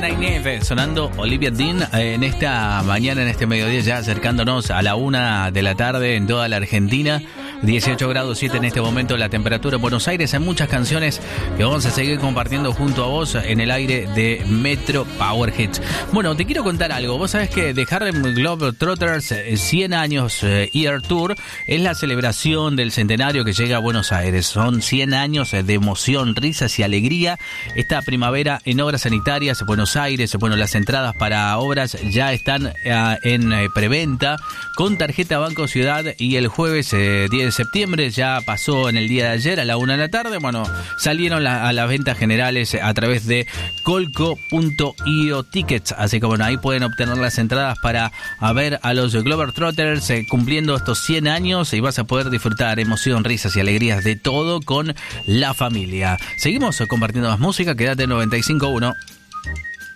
99 sonando Olivia Dean en esta mañana, en este mediodía, ya acercándonos a la 1 de la tarde en toda la Argentina. 18 grados 7 en este momento la temperatura en Buenos Aires. Hay muchas canciones que vamos a seguir compartiendo junto a vos en el aire de Metro Power Hits. Bueno, te quiero contar algo. Vos sabés que The Harlem Globetrotters 100 años Year Tour es la celebración del centenario que llega a Buenos Aires. Son 100 años de emoción, risas y alegría. Esta primavera en Obras Sanitarias, Buenos Aires. Bueno, las entradas para obras ya están en preventa con tarjeta Banco Ciudad, y el jueves 10 de septiembre, ya pasó en el día de ayer a la 1 de la tarde, bueno, salieron a las ventas generales a través de colco.io tickets, así que bueno, ahí pueden obtener las entradas para ver a los Globetrotters cumpliendo estos 100 años, y vas a poder disfrutar emoción, risas y alegrías de todo con la familia. Seguimos compartiendo más música, quédate en 95.1.